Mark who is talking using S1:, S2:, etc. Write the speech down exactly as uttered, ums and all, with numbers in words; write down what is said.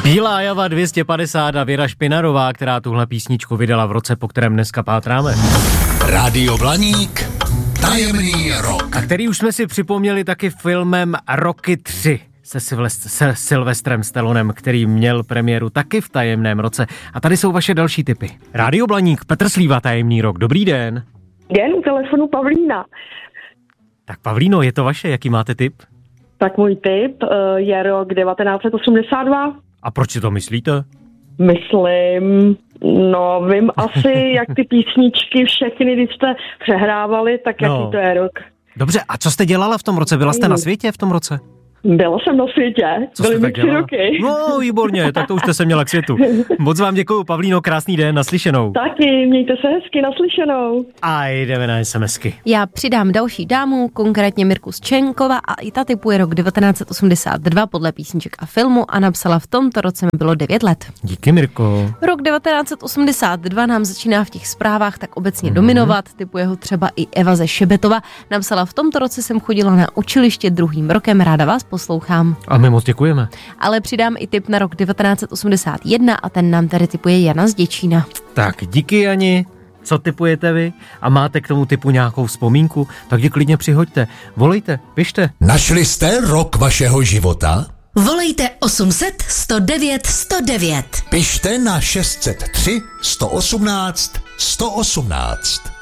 S1: Bílá java dvě stě padesát a Věra Špinarová, která tuhle písničku vydala v roce, po kterém dneska pátráme.
S2: Rádio Blaník, tajemný rok.
S1: A který už jsme si připomněli taky filmem Rocky tři se, Silvest- se Sylvestrem Stallonem, který měl premiéru taky v tajemném roce. A tady jsou vaše další tipy. Rádio Blaník, Petr Slíva, tajemný rok. Dobrý den.
S3: Den, u telefonu Pavlína.
S1: Tak Pavlíno, je to vaše, jaký máte tip?
S3: Tak můj tip uh, je rok devatenáct set osmdesát dva.
S1: A proč si to myslíte?
S3: Myslím, no vím asi, jak ty písničky všechny, když jste přehrávali, tak
S1: no.
S3: Jaký to je rok.
S1: Dobře, a co jste dělala v tom roce? Byla jste na světě v tom roce?
S3: Byla jsem na světě,
S1: Co
S3: byly
S1: jste
S3: mi
S1: tak
S3: tři
S1: dělala?
S3: roky.
S1: No, výborně, tak to už jste se měla k světu. Moc vám děkuju, Pavlíno, krásný den, naslyšenou.
S3: Taky, mějte se hezky, naslyšenou.
S1: A jdeme na SMSky.
S4: Já přidám další dámu, konkrétně Mirku Zčenkova, a i ta typuje rok devatenáct set osmdesát dva podle písniček a filmu a napsala: v tomto roce mi bylo devět let.
S1: Díky, Mirko.
S4: Rok devatenáct set osmdesát dva nám začíná v těch zprávách tak obecně
S1: Mhm.
S4: dominovat, typuje ho třeba i Eva ze Šebetova. Napsala: v tomto roce jsem chodila na učiliště druhým rokem, ráda vás poslouchám.
S1: A my moc děkujeme.
S4: Ale přidám i tip na rok devatenáct set osmdesát jedna a ten nám tady tipuje Jana z Děčína.
S1: Tak díky, Jani. Co tipujete vy? A máte k tomu tipu nějakou vzpomínku? Tak ji klidně přihoďte. Volejte, pište.
S2: Našli jste rok vašeho života?
S5: Volejte osm set sto devět sto devět.
S2: Pište na šest set tři sto osmnáct sto osmnáct.